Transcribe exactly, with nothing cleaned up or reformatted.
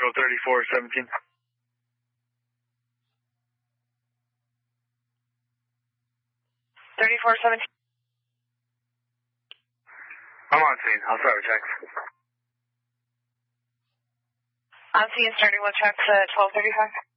Central thirty-four seventeen. thirty-four seventeen. I'm on scene. I'll start with checks. On scene, starting with checks at twelve thirty-five.